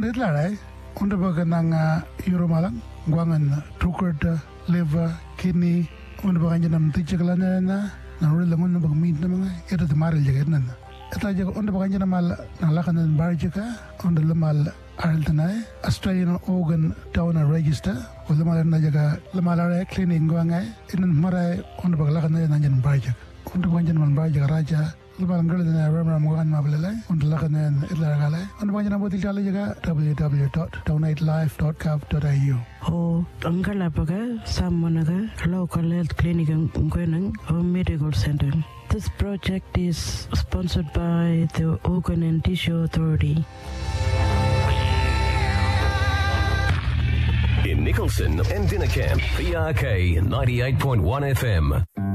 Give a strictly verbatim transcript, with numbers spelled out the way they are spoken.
Unditlarai, Undabagananga Euromalang, Guangan, Tukurta, liver, kidney, Undabaganam Tichakalana, Narilamun meat namanga, it is the Marijagan. Etaja Undabaganamamal, Nalakan and Barjaka, on the Lamal Araltanai, Australian Organ Donor Register, with the Malanajaga, Lamalare Clinic Guangai, in Marai, Undabagalakan and Barjak, Undabanjan Barjaka Raja. Lubangal and Ramram Mabele, on the Lakan and Ilagale, on Vajanabotilaga, w w w dot donate life dot gov dot a u. O Angalapaga, Samonaga, local health clinic in Gwenang, or medical center. This project is sponsored by the Organ and Tissue Authority. In Nicholson and Dinnercamp, P R K ninety-eight point one F M.